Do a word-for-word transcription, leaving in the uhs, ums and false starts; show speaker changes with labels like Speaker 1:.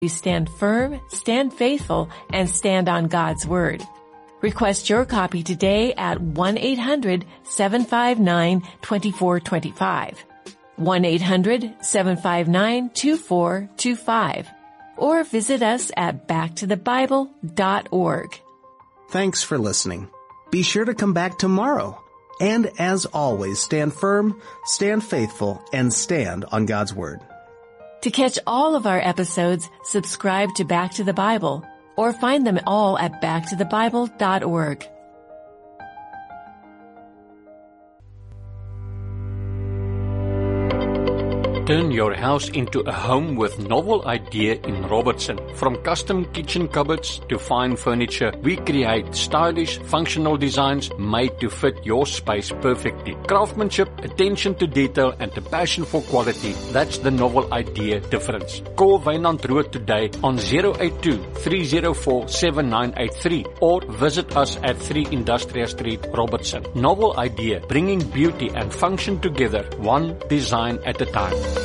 Speaker 1: you stand firm, stand faithful, and stand on God's Word. Request your copy today at one eight hundred seven five nine two four two five. one eight hundred seven five nine two four two five. Or visit us at back to the bible dot org.
Speaker 2: Thanks for listening. Be sure to come back tomorrow. And as always, stand firm, stand faithful, and stand on God's Word.
Speaker 1: To catch all of our episodes, subscribe to Back to the Bible, or find them all at back to the bible dot org.
Speaker 3: Turn your house into a home with Novel Idea in Robertson. From custom kitchen cupboards to fine furniture, we create stylish, functional designs made to fit your space perfectly. Craftsmanship, attention to detail, and a passion for quality, that's the Novel Idea difference. Call Wynand Rood today on zero eight two, three zero four, seven nine eight three or visit us at three Industrial Street, Robertson. Novel Idea, bringing beauty and function together, one design at a time.